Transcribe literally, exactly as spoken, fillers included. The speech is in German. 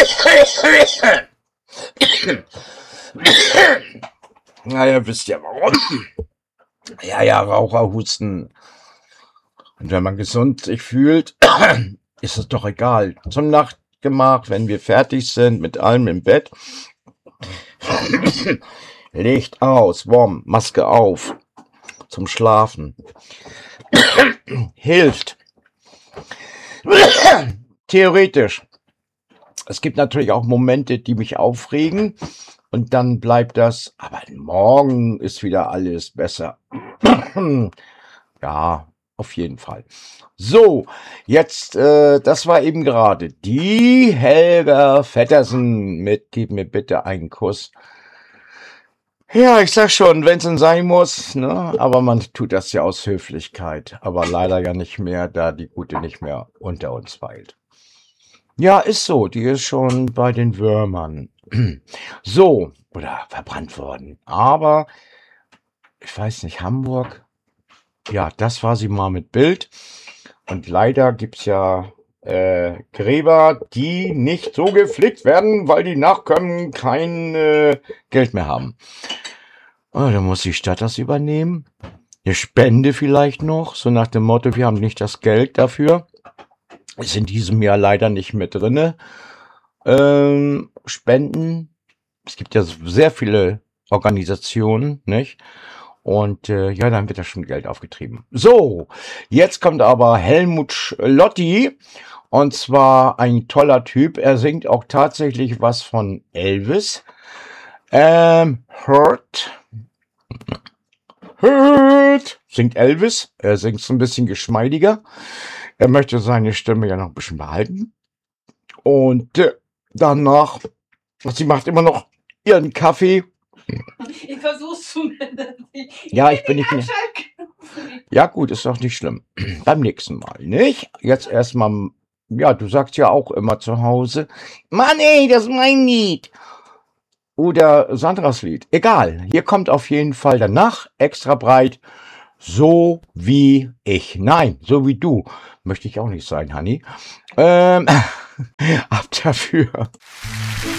Naja, wisst ihr warum? Ja, ja, Raucherhusten. Und wenn man gesund sich fühlt, ist es doch egal. Zum Nachtgemach, wenn wir fertig sind mit allem im Bett. Licht aus, warm, Maske auf. Zum Schlafen. Hilft. Theoretisch. Es gibt natürlich auch Momente, die mich aufregen. Und dann bleibt das, aber morgen ist wieder alles besser. Ja, auf jeden Fall. So, jetzt, äh, das war eben gerade die Helga Vettersen mit Gib mir bitte einen Kuss. Ja, ich sag schon, wenn es denn sein muss, ne? Aber man tut das ja aus Höflichkeit. Aber leider ja nicht mehr, da die Gute nicht mehr unter uns weilt. Ja, ist so, die ist schon bei den Würmern. So, oder verbrannt worden. Aber, ich weiß nicht, Hamburg. Ja, das war sie mal mit Bild. Und leider gibt's ja äh, Gräber, die nicht so gepflegt werden, weil die Nachkommen kein äh, Geld mehr haben. Oh, dann muss die Stadt das übernehmen. Eine Spende vielleicht noch, so nach dem Motto, wir haben nicht das Geld dafür. Ist in diesem Jahr leider nicht mit drinne. Ähm, Spenden. Es gibt ja sehr viele Organisationen, nicht? Und äh, ja, dann wird da schon Geld aufgetrieben. So, jetzt kommt aber Helmut Schlotti. Und zwar ein toller Typ. Er singt auch tatsächlich was von Elvis. Ähm, Hurt. Hurt. Singt Elvis. Er singt es ein bisschen geschmeidiger. Er möchte seine Stimme ja noch ein bisschen behalten. Und äh, danach, sie macht immer noch ihren Kaffee. Ich versuch's zumindest. Ja, ich bin nicht mehr. Ja gut, ist doch nicht schlimm. Beim nächsten Mal, nicht? Jetzt erstmal, ja, du sagst ja auch immer zu Hause, Mann ey, das ist mein Lied. Oder Sandras Lied. Egal, hier kommt auf jeden Fall danach extra breit, so wie ich. Nein, so wie du. Möchte ich auch nicht sein, Hanni. Ähm, ab dafür.